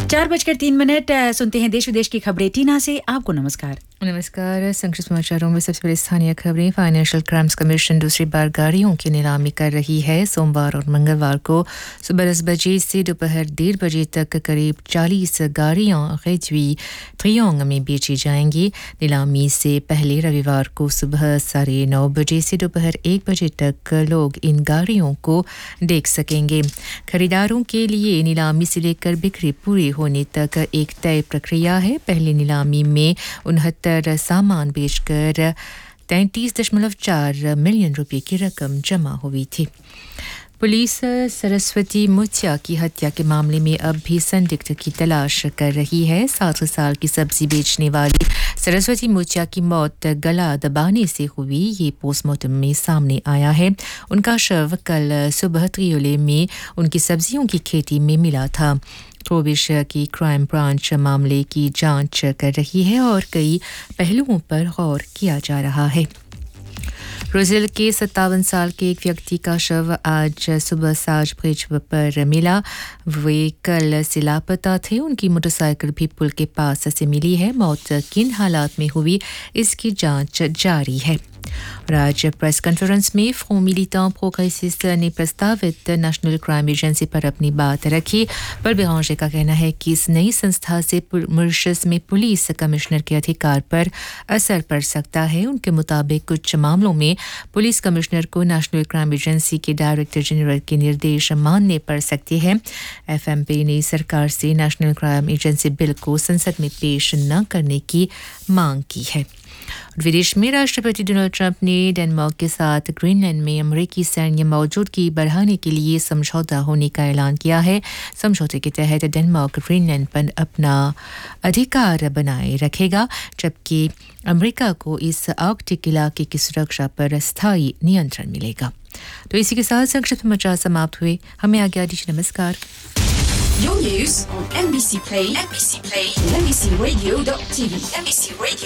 4:03 सुनते हैं देश विदेश की खबरें। टीना से आपको नमस्कार। नमस्कार। संक्षिप्त समाचारों में सबसे पहले स्थानीय खबरें। फाइनेंशियल क्राइम्स कमीशन दूसरी बार गाड़ियों की नीलामी कर रही है। सोमवार और मंगलवार को सुबह 10 बजे से दोपहर 1:30 बजे तक करीब 40 गाड़ियां रेजवी त्रियोंग में बेची जाएंगी। नीलामी से पहले रविवार को सुबह 9:30 बजे से दोपहर 1 बजे तक लोग इन गाड़ियों को देख सकेंगे। खरीदारों के लिए नीलामी से लेकर बिक्री पूरी होने तक एक तय प्रक्रिया है। पहली नीलामी में 69 सामान बेचकर 33.4 मिलियन रुपए की रकम जमा हुई थी। पुलिस सरस्वती मुत्या की हत्या के मामले में अब भी संदिग्ध की तलाश कर रही है। 7 साल की सब्जी बेचने वाली सरस्वती मुत्या की मौत गला दबाने से हुई, ये पोस्टमार्टम में सामने आया है। उनका शव कल सुबह त्रियोले में उनकी सब्जियों की खेती में मिला था। प्रोविश की क्राइम ब्रांच मामले की जांच कर रही है और कई पहलुओं पर गौर किया जा रहा है। ब्राजील के 57 साल के एक व्यक्ति का शव आज सुबह साज ब्रिज पर मिला। वे कल से लापता थे। उनकी मोटरसाइकिल भी पुल के पास से मिली है। मौत किन हालात में हुई, इसकी जांच जारी है। आज प्रेस कॉन्फ्रेंस में फ्रंट मिलिटेंट प्रोग्रेसिस्ट ने प्रस्तावित नेशनल क्राइम एजेंसी पर अपनी बात रखी। पर बेरांजे का कहना है कि इस नई संस्था से मॉरिशस में पुलिस कमिश्नर के अधिकार पर असर पड़ सकता है। उनके मुताबिक कुछ मामलों में पुलिस कमिश्नर को नेशनल क्राइम एजेंसी के डायरेक्टर जनरल के निर्देश मानने पड़ सकते हैं। एफएमपी ने सरकार से नेशनल क्राइम एजेंसी बिल को संसद में पेश न करने की मांग की है। विदेश में राष्ट्रपति डोनाल्ड ट्रंप ने डेनमार्क के साथ ग्रीनलैंड में अमेरिकी सैन्य मौजूदगी बढ़ाने के लिए समझौता होने का ऐलान किया है। समझौते के तहत डेनमार्क ग्रीनलैंड पर अपना अधिकार बनाए रखेगा, जबकि अमेरिका को इस आर्कटिक इलाके की सुरक्षा पर स्थायी नियंत्रण मिलेगा। तो इसी के साथ संक्षिप्त समाचार समाप्त हुए। हमें आज्ञा दीजिए। नमस्कार। Your news on NBC Play, and NBCRadio.tv. NBC Radio.